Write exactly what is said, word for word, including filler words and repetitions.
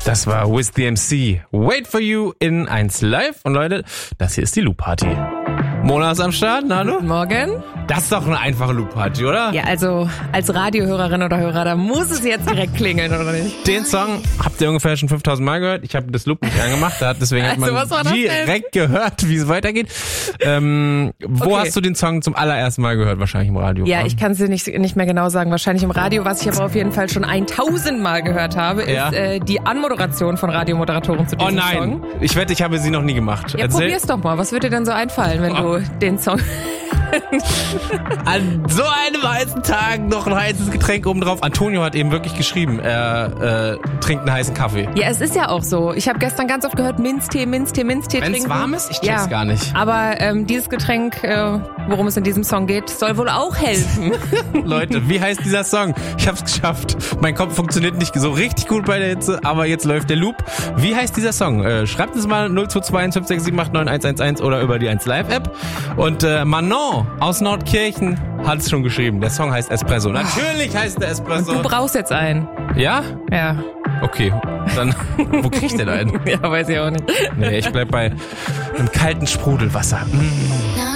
Das war With the M C. Wait for you in eins Live. Und Leute, das hier ist die Loop-Party. Mona ist am Start, na du? Guten Morgen. Das ist doch eine einfache Loop-Party, oder? Ja, also als Radiohörerin oder Hörer, da muss es jetzt direkt klingeln, oder nicht? Den Song habt ihr ungefähr schon fünftausend Mal gehört. Ich habe das Loop nicht angemacht, deswegen hat Also, man was war das direkt gehört, wie es weitergeht. Ähm, wo Okay. hast du den Song zum allerersten Mal gehört? Wahrscheinlich im Radio. Ja, ich kann es dir nicht, nicht mehr genau sagen. Wahrscheinlich im Radio. Was ich aber auf jeden Fall schon tausend Mal gehört habe, Ja. ist äh, die Anmoderation von Radiomoderatoren zu Oh diesem nein, Song. ich wette, ich habe sie noch nie gemacht. Ja, probier's doch mal. Was würde dir denn so einfallen, wenn Oh. du den Song... An so einem heißen Tag noch ein heißes Getränk obendrauf. Antonio hat eben wirklich geschrieben, er äh, trinkt einen heißen Kaffee. Ja, es ist ja auch so. Ich habe gestern ganz oft gehört, Minztee, Minztee, Minztee Wenn's trinken. warm ist? Ich check's ja. gar nicht. Aber ähm, dieses Getränk, äh, worum es in diesem Song geht, soll wohl auch helfen. Leute, wie heißt dieser Song? Ich hab's geschafft. Mein Kopf funktioniert nicht so richtig gut bei der Hitze, aber jetzt läuft der Loop. Wie heißt dieser Song? Äh, schreibt es mal null zwei zwei eins fünf sechs sieben acht neun eins eins eins oder über die eins Live App. Und äh, Manon aus Nordkirchen hat es schon geschrieben. Der Song heißt Espresso. Natürlich heißt der Espresso. Du brauchst jetzt einen. Ja? Ja. Okay. Dann, wo kriegt der da einen? Ja, weiß ich auch nicht. Nee, ich bleib bei einem kalten Sprudelwasser. Mm.